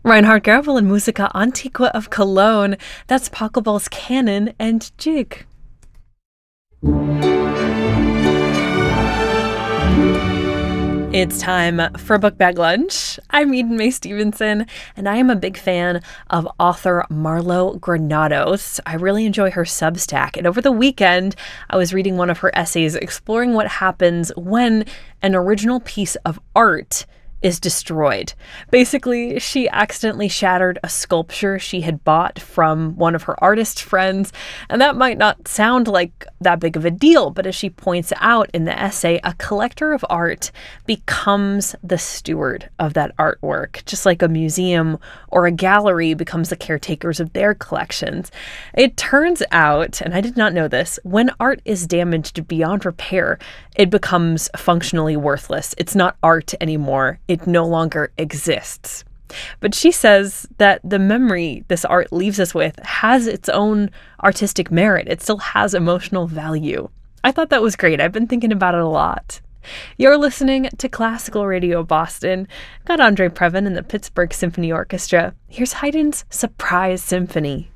Reinhard Goebel and Musica Antiqua of Cologne. That's Pachelbel's Canon and Jig. It's time for Book Bag Lunch. I'm Eden Mae Stevenson, and I am a big fan of author Marlo Granados. I really enjoy her Substack, and over the weekend, I was reading one of her essays exploring what happens when an original piece of art is destroyed. Basically, she accidentally shattered a sculpture she had bought from one of her artist friends, and that might not sound like that big of a deal, but as she points out in the essay, a collector of art becomes the steward of that artwork, just like a museum or a gallery becomes the caretakers of their collections. It turns out, and I did not know this, when art is damaged beyond repair, it becomes functionally worthless. It's not art anymore. It no longer exists. But she says that the memory this art leaves us with has its own artistic merit. It still has emotional value. I thought that was great. I've been thinking about it a lot. You're listening to Classical Radio Boston. Got Andre Previn and the Pittsburgh Symphony Orchestra. Here's Haydn's Surprise Symphony.